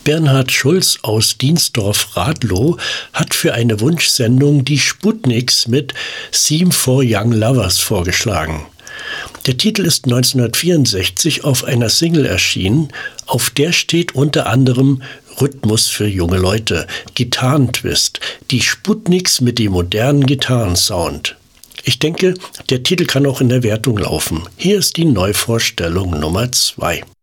Bernhard Schulz aus Diensdorf-Radlow hat für eine Wunschsendung die Sputniks mit Theme for Young Lovers vorgeschlagen. Der Titel ist 1964 auf einer Single erschienen, auf der steht unter anderem Rhythmus für junge Leute, Gitarrentwist, die Sputniks mit dem modernen Gitarrensound. Ich denke, der Titel kann auch in der Wertung laufen. Hier ist die Neuvorstellung Nummer 2.